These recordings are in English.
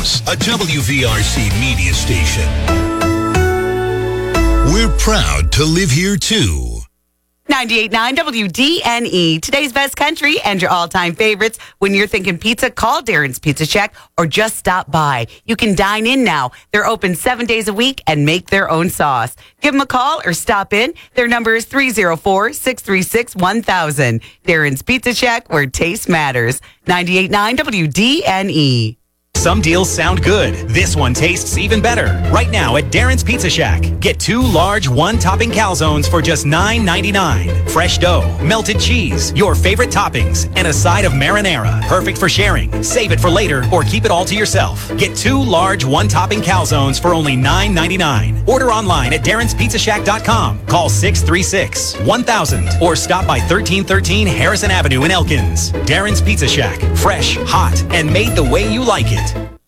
House, a WVRC media station. We're proud to live here, too. 98.9 WDNE. Today's best country and your all-time favorites. When you're thinking pizza, call Darren's Pizza Shack or just stop by. You can dine in now. They're open 7 days a week and make their own sauce. Give them a call or stop in. Their number is 304-636-1000. Darren's Pizza Shack, where taste matters. 98.9 WDNE. Some deals sound good. This one tastes even better. Right now at Darren's Pizza Shack. Get 2 large one-topping calzones for just $9.99. Fresh dough, melted cheese, your favorite toppings, and a side of marinara. Perfect for sharing. Save it for later or keep it all to yourself. Get 2 large one-topping calzones for only $9.99. Order online at Darren'sPizzaShack.com. Call 636-1000 or stop by 1313 Harrison Avenue in Elkins. Darren's Pizza Shack. Fresh, hot, and made the way you like it.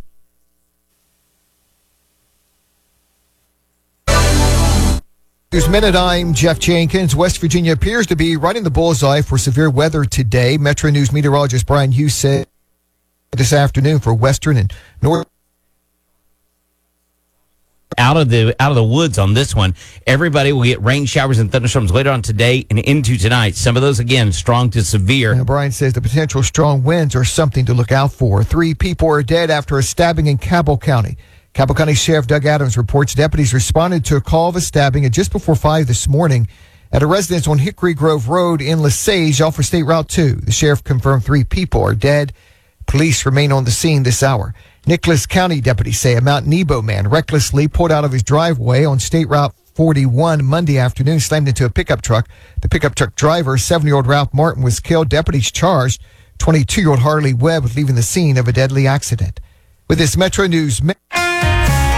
News Minute, I'm Jeff Jenkins. West Virginia appears to be right in the bullseye for severe weather today. Metro News meteorologist Brian Hughes said this afternoon for western and north. Out of the woods on this one. Everybody will get rain showers and thunderstorms later on today and into tonight. Some of those, again, strong to severe. Now, Brian says the potential strong winds are something to look out for. 3 people are dead after a stabbing in Cabell County. Cabell County Sheriff Doug Adams reports deputies responded to a call of a stabbing at just before 5 this morning at a residence on Hickory Grove Road in Lesage off of State Route 2. The sheriff confirmed 3 people are dead. Police remain on the scene this hour. Nicholas County deputies say a Mount Nebo man recklessly pulled out of his driveway on State Route 41 Monday afternoon, slammed into a pickup truck. The pickup truck driver, 7-year-old Ralph Martin, was killed. Deputies charged 22-year-old Harley Webb with leaving the scene of a deadly accident. With this Metro News...